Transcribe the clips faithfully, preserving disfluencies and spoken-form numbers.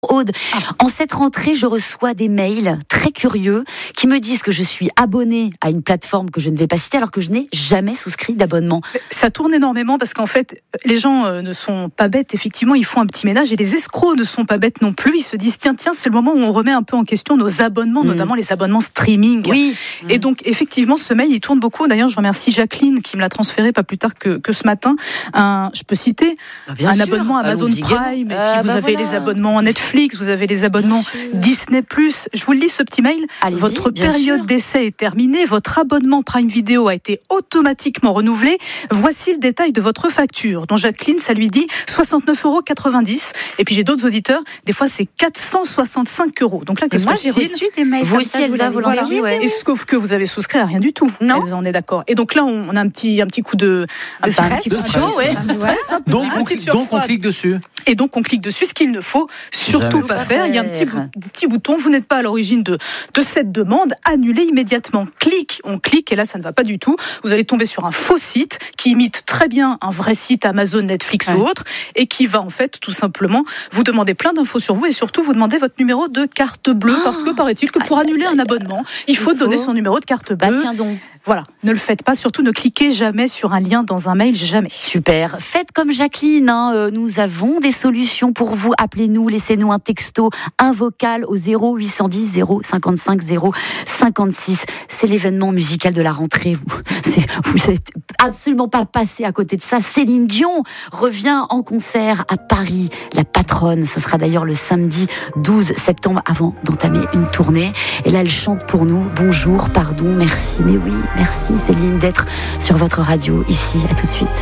Aude. Ah. En cette rentrée, je reçois des mails très curieux qui me disent que je suis abonnée à une plateforme que je ne vais pas citer alors que je n'ai jamais souscrit d'abonnement. Ça tourne énormément parce qu'en fait, les gens euh, ne sont pas bêtes. Effectivement, ils font un petit ménage et les escrocs ne sont pas bêtes non plus. Ils se disent tiens, tiens, c'est le moment où on remet un peu en question nos abonnements, mmh. notamment les abonnements streaming. Oui. Et mmh. donc, effectivement, ce mail, il tourne beaucoup. D'ailleurs, je remercie Jacqueline qui me l'a transféré pas plus tard que, que ce matin. Un, je peux citer ah, un sûr. abonnement Amazon Allons-y Prime. Et euh, puis, vous bah avez voilà. les abonnements Netflix, vous avez les abonnements Disney plus. Je vous le lis ce petit mail. Allez-y, votre période sûr. d'essai est terminée. Votre abonnement Prime Video a été automatiquement renouvelé. Voici le détail de votre facture. Dont Jacqueline, ça lui dit soixante-neuf euros quatre-vingt-dix. Et puis j'ai d'autres auditeurs. Des fois, c'est quatre cent soixante-cinq euros. Donc là, que moi, j'ai reçu des mails. Vous aussi, Elsa, vous l'avez dit, ouais. Et sauf que vous avez souscrit à rien du tout. Non. Elsa, on est d'accord. Et donc là, on a un petit, un petit coup de, de stress, un petit de coup de stress, chaud, ouais. ouais. stress, un petit, donc, un on, petit donc on clique dessus. Et donc on clique dessus, ce qu'il ne faut surtout Jamais pas faire. faire. Il y a un petit, bou- petit bouton, vous n'êtes pas à l'origine de, de cette demande, annulez immédiatement. Clique, on clique, et là ça ne va pas du tout. Vous allez tomber sur un faux site qui imite très bien un vrai site Amazon, Netflix ouais. ou autre, et qui va en fait tout simplement vous demander plein d'infos sur vous, et surtout vous demander votre numéro de carte bleue, oh parce que paraît-il que pour aïe, annuler aïe, un abonnement, il faut, il faut donner son numéro de carte bleue. Bah tiens donc. Voilà, ne le faites pas, surtout ne cliquez jamais sur un lien dans un mail, jamais. Super, faites comme Jacqueline, hein. euh, nous avons des solutions pour vous, appelez-nous, laissez-nous un texto, un vocal au zéro huit cent dix zéro cinquante-cinq zéro cinquante-six, c'est l'événement musical de la rentrée, vous, c'est, vous n'êtes absolument pas passé à côté de ça. Céline Dion revient en concert à Paris, la patronne, ce sera d'ailleurs le samedi douze septembre avant d'entamer une tournée, et là elle chante pour nous, bonjour, pardon, merci, mais oui, merci Céline d'être sur votre radio ici, à tout de suite.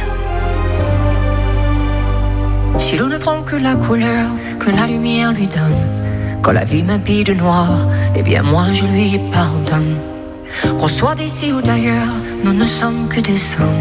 Si l'on ne prend que la couleur que la lumière lui donne, quand la vie m'habille de noir, eh bien moi je lui pardonne. Qu'on soit d'ici ou d'ailleurs, nous ne sommes que des hommes.